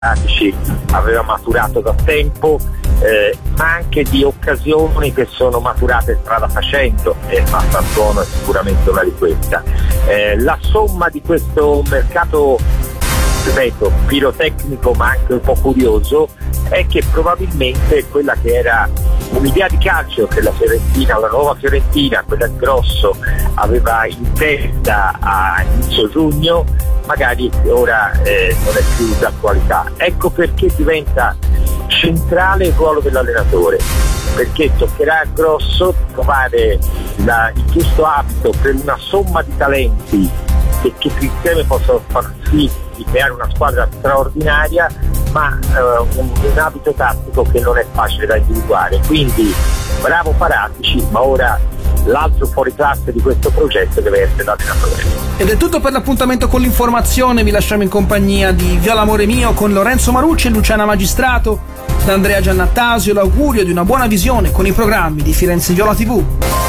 aveva maturato da tempo, ma anche di occasioni che sono maturate strada facendo, e Mastantuono è sicuramente una di queste. La somma di questo mercato, ripeto, pirotecnico ma anche un po' curioso, è che probabilmente quella che era un'idea di calcio che la Fiorentina, la nuova Fiorentina, quella di Grosso, aveva in testa a inizio giugno, magari ora non è più d'attualità. Ecco perché diventa centrale il ruolo dell'allenatore, perché toccherà a Grosso trovare il giusto abito per una somma di talenti che tutti insieme possono far sì di creare una squadra straordinaria, ma un abito tattico che non è facile da individuare. Quindi bravo Paratici, ma ora l'altro fuoriclasse di questo progetto deve essere l'allenatore. Ed è tutto per l'appuntamento con l'informazione. Vi lasciamo in compagnia di Viola Amore Mio con Lorenzo Marucci e Luciana Magistrato. Da Andrea Giannattasio l'augurio di una buona visione con i programmi di Firenze Viola TV.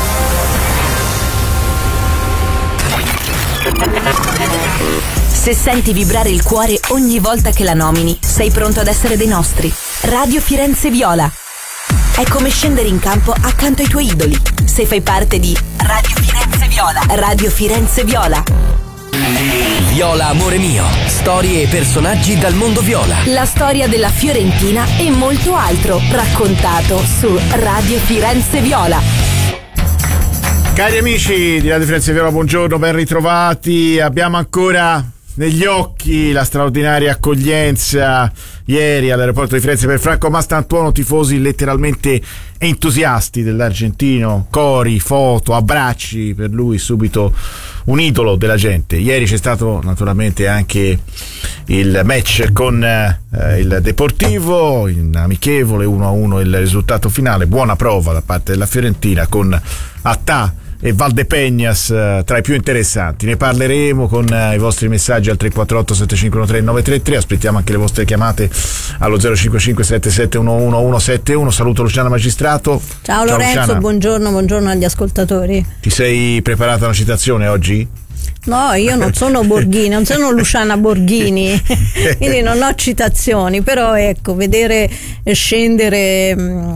Se senti vibrare il cuore ogni volta che la nomini, sei pronto ad essere dei nostri. Radio Firenze Viola. È come scendere in campo accanto ai tuoi idoli. Se fai parte di Radio Firenze Viola. Radio Firenze Viola. Viola Amore Mio. Storie e personaggi dal mondo viola. La storia della Fiorentina e molto altro raccontato su Radio Firenze Viola. Cari amici di Radio Firenze Viola, buongiorno, ben ritrovati. Abbiamo ancora negli occhi la straordinaria accoglienza ieri all'aeroporto di Firenze per Franco Mastantuono, tifosi letteralmente entusiasti dell'argentino, cori, foto, abbracci per lui, subito un idolo della gente. Ieri c'è stato naturalmente anche il match con il Deportivo, in amichevole 1-1 il risultato finale, buona prova da parte della Fiorentina con Attà e Valdepeñas tra i più interessanti. Ne parleremo con i vostri messaggi al 348 7513 933. Aspettiamo anche le vostre chiamate allo 055 7711 171. Saluto Luciana Magistrato. Ciao Lorenzo, Luciana. Buongiorno agli ascoltatori. Ti sei preparata una citazione oggi? No, io non sono Borghini, non sono Luciana Borghini, quindi non ho citazioni, però ecco, vedere scendere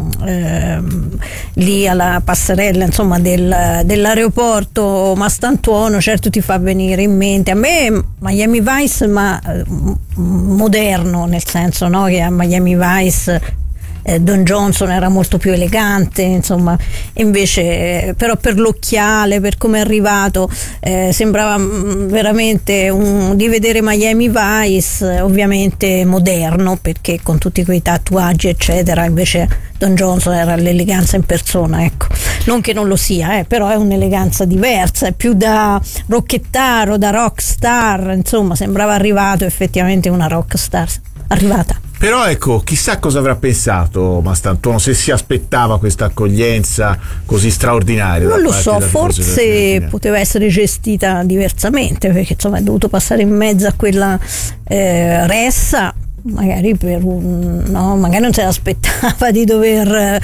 lì alla passerella, insomma, dell'aeroporto Mastantuono, certo ti fa venire in mente, a me Miami Vice, ma moderno, nel senso, no, che a Miami Vice Don Johnson era molto più elegante, insomma, invece però per l'occhiale, per come è arrivato, sembrava veramente di vedere Miami Vice, ovviamente moderno, perché con tutti quei tatuaggi eccetera, invece Don Johnson era l'eleganza in persona, ecco. Non che non lo sia, però è un'eleganza diversa, è più da rocchettaro, da rockstar, insomma, sembrava arrivato effettivamente una rockstar arrivata. Però ecco, chissà cosa avrà pensato Mastantuono, se si aspettava questa accoglienza così straordinaria. Non lo so, forse poteva essere gestita diversamente, perché insomma è dovuto passare in mezzo a quella ressa, magari magari non se l'aspettava di dover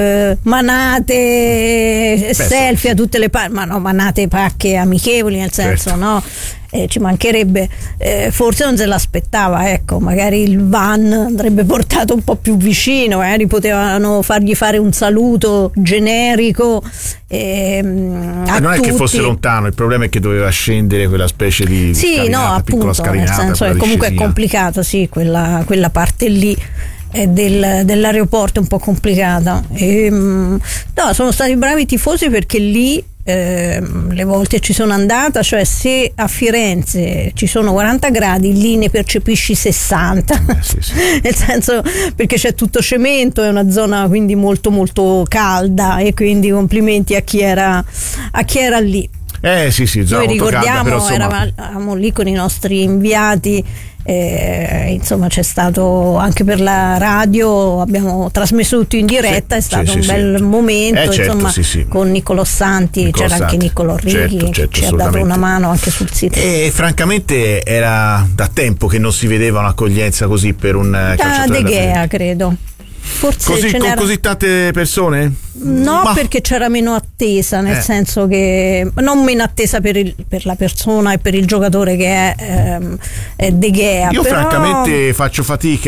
manate, selfie a tutte le parti, ma no, manate pacche amichevoli, nel senso, certo. No, ci mancherebbe, forse non se l'aspettava, ecco, magari il van andrebbe portato un po' più vicino, magari potevano fargli fare un saluto generico non è che fosse lontano, il problema è che doveva scendere quella specie di scalinata, piccola scalinata, nel senso, comunque è complicato, sì, quella parte lì dell'aeroporto è un po' complicata, no, sono stati bravi i tifosi, perché lì le volte ci sono andata, cioè se a Firenze ci sono 40 gradi, lì ne percepisci 60, sì. Nel senso, perché c'è tutto cemento, è una zona quindi molto molto calda, e quindi complimenti a chi era lì. Sì, noi ricordiamo, calda, però, eravamo lì con i nostri inviati, insomma c'è stato anche per la radio, abbiamo trasmesso tutto in diretta, è stato un bel momento, insomma, con Niccolò Santi, c'era anche Niccolò Righi, che ci ha dato una mano anche sul sito. E francamente era da tempo che non si vedeva un'accoglienza così per un calciatore De Gea, credo. Forse con così tante persone? No, perché c'era meno attesa, nel senso che non meno attesa per la persona e per il giocatore che è De Gea. Io però... francamente faccio fatica